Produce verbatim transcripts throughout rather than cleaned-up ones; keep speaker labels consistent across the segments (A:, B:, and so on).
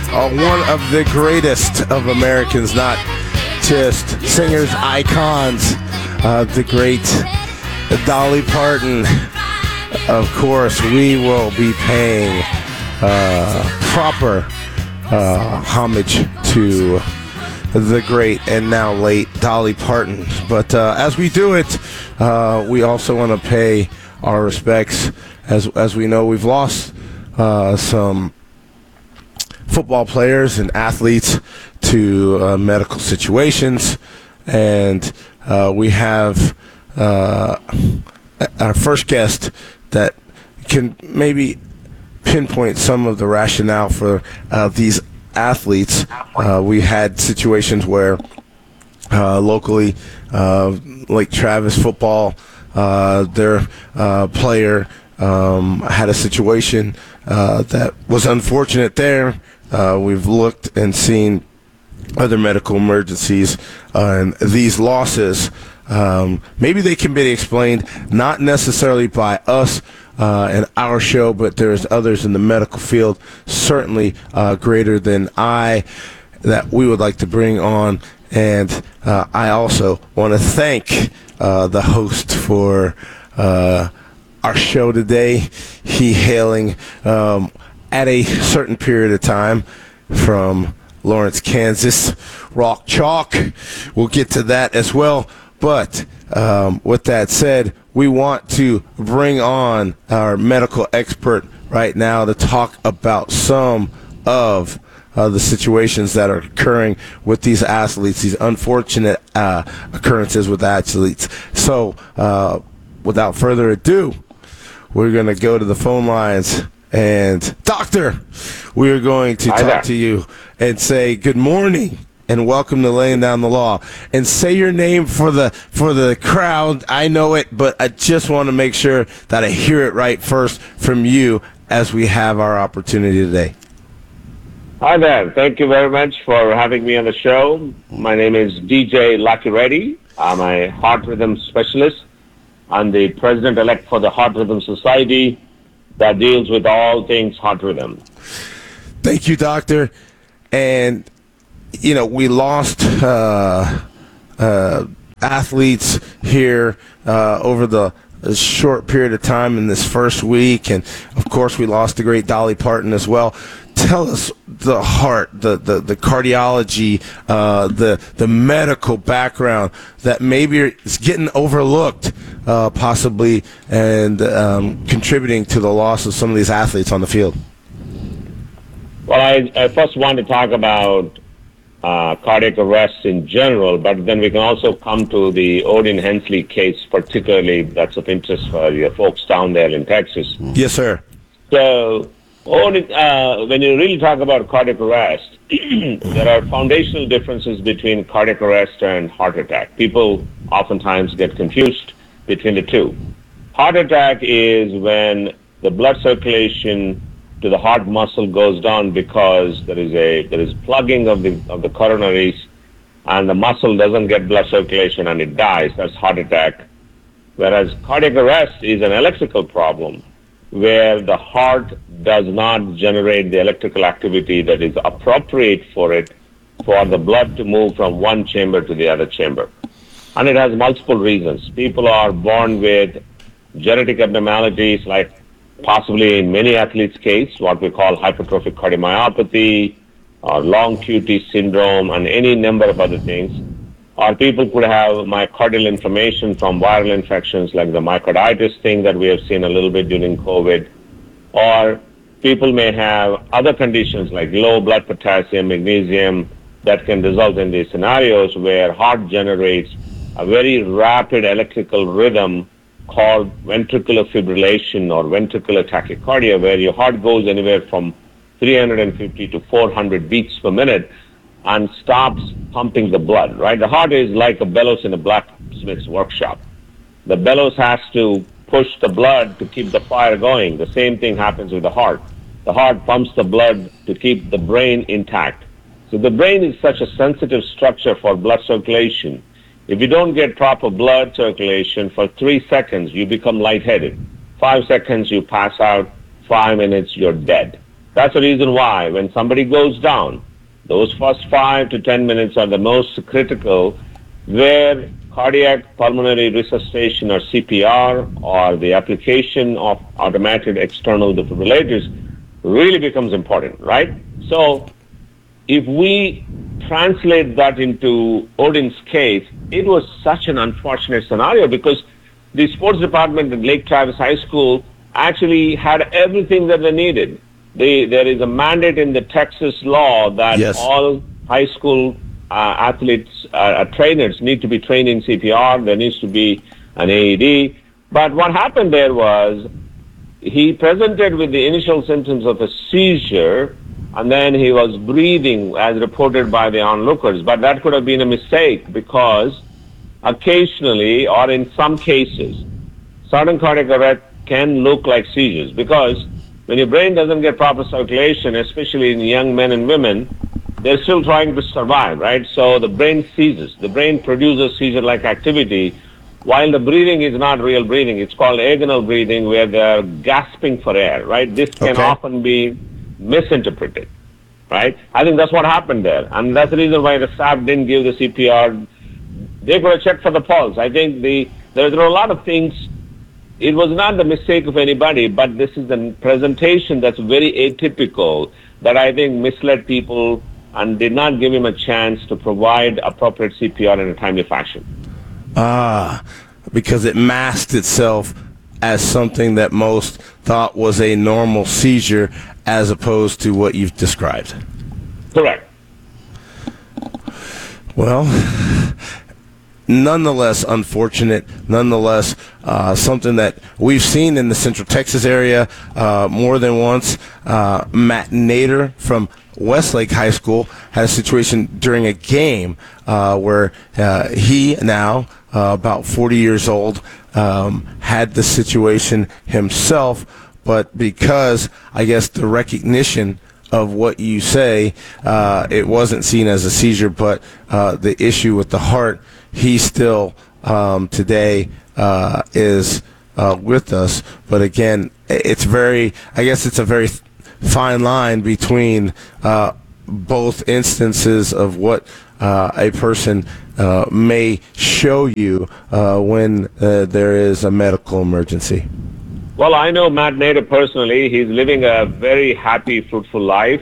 A: uh, one of the greatest of Americans, not just singers, icons, uh, the great Dolly Parton. Of course, we will be paying uh, proper uh, homage to the great and now late Dolly Parton. But uh, as we do it, uh, we also want to pay our respects, as as we know we've lost uh, some football players and athletes to uh, medical situations, and uh, we have uh, our first guest that can maybe pinpoint some of the rationale for uh, these athletes. Uh, we had situations where uh, locally, uh, Lake Travis football, uh, their uh, player um, had a situation uh, that was unfortunate there. Uh, we've looked and seen other medical emergencies, uh, and these losses, um, maybe they can be explained not necessarily by us uh, and our show, but there's others in the medical field, certainly uh, greater than I, that we would like to bring on. And uh, I also want to thank uh, the host for uh, our show today. He hailing um, at a certain period of time from Lawrence, Kansas, Rock Chalk. We'll get to that as well. But um, with that said, we want to bring on our medical expert right now to talk about some of uh, the situations that are occurring with these athletes, these unfortunate uh, occurrences with athletes. So uh, without further ado, we're going to go to the phone lines. And Doctor, we are going to
B: Hi
A: talk
B: there.
A: to you and say good morning and welcome to Laying Down the Law. And say your name for the for the crowd. I know it, but I just want to make sure that I hear it right first from you as we have our opportunity today.
B: Hi there. Thank you very much for having me on the show. My name is D J Lucky Reddy. I'm a heart rhythm specialist. I'm the president-elect for the Heart Rhythm Society that deals with all things heart rhythm.
A: Thank you, Doctor. And, you know, we lost uh, uh, athletes here uh, over the a short period of time in this first week. And, of course, we lost the great Dolly Parton as well. Tell us the heart, the, the, the cardiology, uh, the the medical background that maybe is getting overlooked uh, possibly and um, contributing to the loss of some of these athletes on the field.
B: Well, I, I first want to talk about uh, cardiac arrest in general, but then we can also come to the Odin Hensley case, particularly that's of interest for your folks down there in Texas.
A: Yes, sir.
B: So, Odin, uh, when you really talk about cardiac arrest, there are foundational differences between cardiac arrest and heart attack. People oftentimes get confused between the two. Heart attack is when the blood circulation to the heart muscle goes down because there is a there is plugging of the of the coronaries, and the muscle doesn't get blood circulation and it dies. That's heart attack. Whereas cardiac arrest is an electrical problem where the heart does not generate the electrical activity that is appropriate for it for the blood to move from one chamber to the other chamber. And it has multiple reasons. People are born with genetic abnormalities, like possibly in many athletes' case, what we call hypertrophic cardiomyopathy, or long Q T syndrome, and any number of other things. Or people could have myocardial inflammation from viral infections like the myocarditis thing that we have seen a little bit during COVID. Or people may have other conditions like low blood potassium, magnesium, that can result in these scenarios where heart generates a very rapid electrical rhythm called ventricular fibrillation or ventricular tachycardia, where your heart goes anywhere from three hundred fifty to four hundred beats per minute and stops pumping the blood, right? The heart is like a bellows in a blacksmith's workshop. The bellows has to push the blood to keep the fire going. The same thing happens with the heart. The heart pumps the blood to keep the brain intact. So the brain is such a sensitive structure for blood circulation. If you don't get proper blood circulation for three seconds, you become lightheaded. Five seconds, you pass out. Five minutes, you're dead. That's the reason why when somebody goes down, those first five to ten minutes are the most critical, where cardiac pulmonary resuscitation or C P R or the application of automated external defibrillators really becomes important, right? So if we translate that into Odin's case, it was such an unfortunate scenario because the sports department at Lake Travis High School actually had everything that they needed. They, there is a mandate in the Texas law that
A: yes.
B: all high school uh, athletes, uh, trainers need to be trained in C P R. There needs to be an A E D. But what happened there was he presented with the initial symptoms of a seizure, and then he was breathing as reported by the onlookers. But that could have been a mistake because occasionally, or in some cases, sudden cardiac arrest can look like seizures because when your brain doesn't get proper circulation, especially in young men and women, they're still trying to survive, right? So the brain seizes. The brain produces seizure-like activity while the breathing is not real breathing. It's called agonal breathing where they're gasping for air, right? This can
A: okay.
B: often be misinterpreted, right? I think that's what happened there. And that's the reason why the staff didn't give the C P R. They could have checked for the pulse. I think the there, there are a lot of things. It was not the mistake of anybody, but this is a presentation that's very atypical that I think misled people and did not give him a chance to provide appropriate C P R in a timely fashion.
A: Ah, because it masked itself as something that most thought was a normal seizure as opposed to what you've described.
B: Correct.
A: Well, nonetheless unfortunate, nonetheless uh, something that we've seen in the Central Texas area uh, more than once. Uh, Matt Nader from Westlake High School had a situation during a game uh, where uh, he now, uh, about forty years old, um, had the situation himself, but because, I guess, the recognition of what you say, uh, it wasn't seen as a seizure, but uh, the issue with the heart, he still um, today uh, is uh, with us. But again, it's very, I guess it's a very fine line between uh, both instances of what uh, a person uh, may show you uh, when uh, there is a medical emergency.
B: Well, I know Matt Nader personally. He's living a very happy, fruitful life.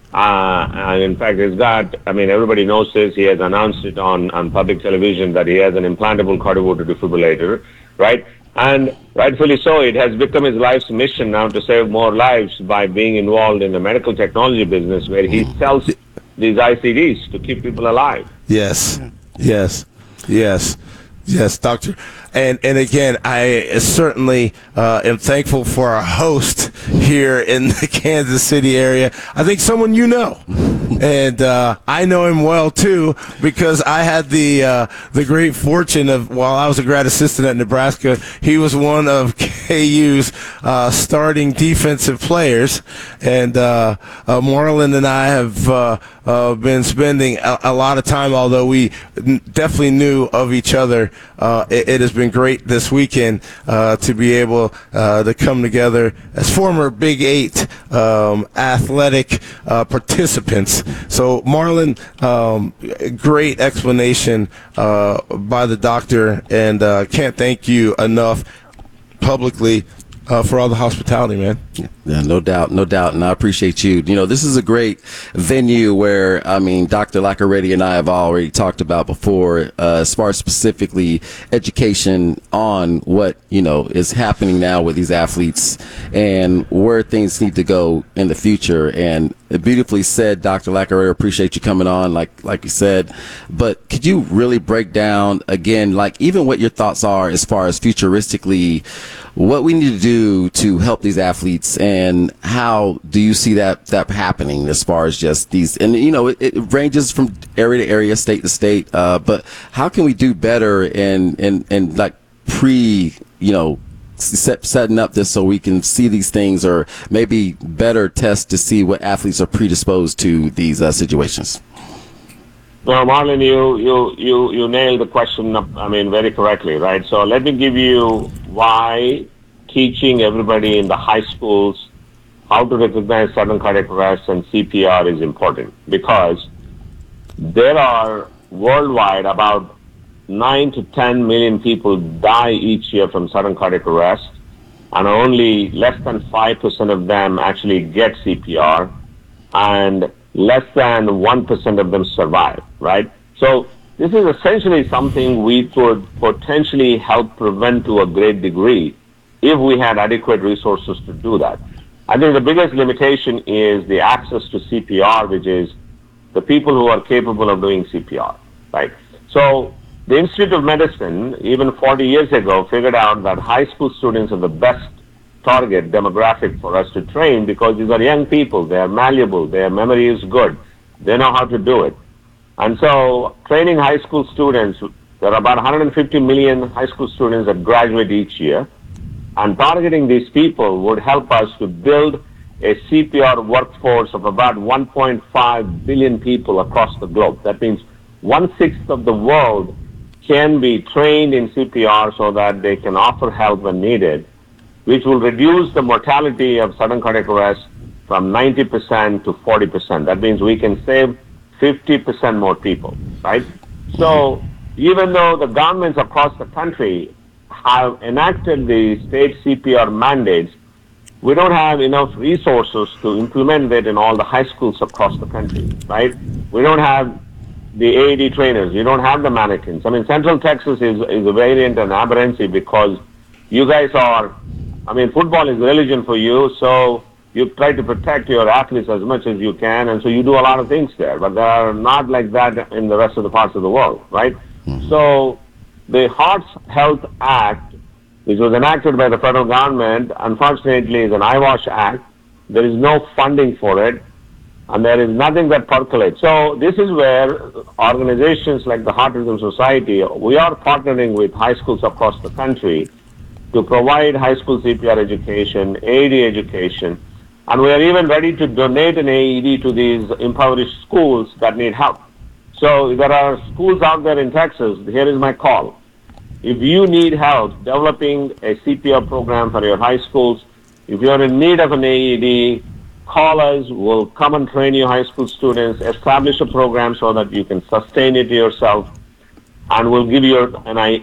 B: Uh, and in fact, he's got, I mean, everybody knows this. He has announced it on, on public television that he has an implantable cardioverter defibrillator, right? And rightfully so, it has become his life's mission now to save more lives by being involved in the medical technology business where he sells these I C Ds to keep people alive.
A: Yes, yes, yes. Yes, Doctor. And and again, I certainly uh, am thankful for our host here in the Kansas City area. I think someone you know, and uh, I know him well too because I had the uh, the great fortune of while I was a grad assistant at Nebraska, he was one of K U's uh, starting defensive players, and uh, uh, Marlon and I have uh, uh, been spending a, a lot of time, although we definitely knew of each other. Uh, it, it has been great this weekend uh, to be able uh, to come together as former Big Eight um, athletic uh, participants. So, Marlon, um, great explanation uh, by the doctor, and uh, can't thank you enough publicly Uh, for all the hospitality, man.
C: Yeah, no doubt, no doubt. And I appreciate you. You know, this is a great venue where, I mean, Doctor Laccaredi and I have already talked about before, uh, as far as specifically education on what, you know, is happening now with these athletes and where things need to go in the future. And beautifully said, Doctor Laccaredi, appreciate you coming on, like, like you said. But could you really break down again, like even what your thoughts are as far as futuristically, what we need to do to help these athletes, and how do you see that that happening as far as just these, and you know, it, it ranges from area to area, state to state, uh, but how can we do better and, and, and like pre, you know, set, setting up this so we can see these things, or maybe better tests to see what athletes are predisposed to these uh, situations?
B: Well, Marlon, you, you, you, you nailed the question, I mean, very correctly, right? So let me give you why teaching everybody in the high schools how to recognize sudden cardiac arrest and C P R is important, because there are worldwide about nine to ten million people die each year from sudden cardiac arrest, and only less than five percent of them actually get C P R, and less than one percent of them survive, right? So this is essentially something we could potentially help prevent to a great degree if we had adequate resources to do that. I think the biggest limitation is the access to C P R, which is the people who are capable of doing C P R, right? So the Institute of Medicine, even forty years ago, figured out that high school students are the best target demographic for us to train, because these are young people, they are malleable, their memory is good, they know how to do it. And so training high school students, there are about one hundred fifty million high school students that graduate each year, and targeting these people would help us to build a C P R workforce of about one point five billion people across the globe. That means one-sixth of the world can be trained in C P R so that they can offer help when needed, which will reduce the mortality of sudden cardiac arrest from ninety percent to forty percent. That means we can save fifty percent more people, right? So even though the governments across the country have enacted the state C P R mandates, we don't have enough resources to implement it in all the high schools across the country, right? We don't have the A E D trainers. You don't have the mannequins. I mean, Central Texas is, is a variant and aberrancy, because you guys are, I mean, football is religion for you, so you try to protect your athletes as much as you can, and so you do a lot of things there, but they are not like that in the rest of the parts of the world, right? Mm-hmm. So the Heart Health Act, which was enacted by the federal government, unfortunately is an eyewash act. There is no funding for it, and there is nothing that percolates. So this is where organizations like the Heart Rhythm Society, we are partnering with high schools across the country to provide high school C P R education, A E D education, and we are even ready to donate an A E D to these impoverished schools that need help. So there are schools out there in Texas. Here is my call. If you need help developing a C P R program for your high schools, if you are in need of an A E D, call us. We'll come and train your high school students, establish a program so that you can sustain it yourself, and we'll give you an